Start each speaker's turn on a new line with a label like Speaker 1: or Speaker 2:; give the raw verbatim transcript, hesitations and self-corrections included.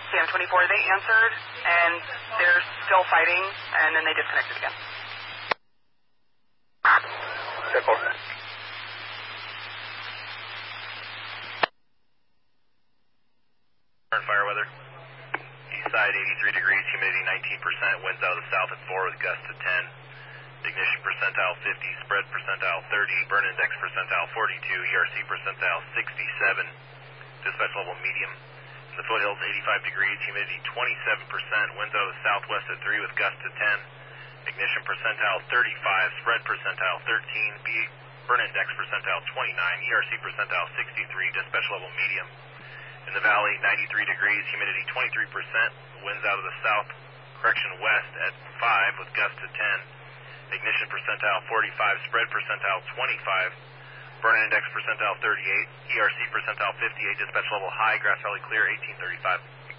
Speaker 1: C M twenty-four, they answered, and they're still fighting, and then they disconnected again.
Speaker 2: ten four.
Speaker 3: Current fire weather. East side eighty-three degrees, humidity nineteen percent, winds out of the south at four with gusts to ten. Ignition percentile fifty, spread percentile thirty, burn index percentile forty-two, E R C percentile sixty-seven, dispatch level medium. In the foothills eighty-five degrees, humidity twenty-seven percent, winds out of the southwest at three with gusts to ten. Ignition percentile thirty-five, spread percentile thirteen, B, burn index percentile twenty-nine, E R C percentile sixty-three, dispatch level medium. In the valley, ninety-three degrees, humidity twenty-three percent, winds out of the south, correction west at five with gusts to ten. Ignition percentile forty-five, spread percentile twenty-five, burn index percentile thirty-eight, E R C percentile fifty-eight, dispatch level high, Grass Valley clear, eighteen thirty-five.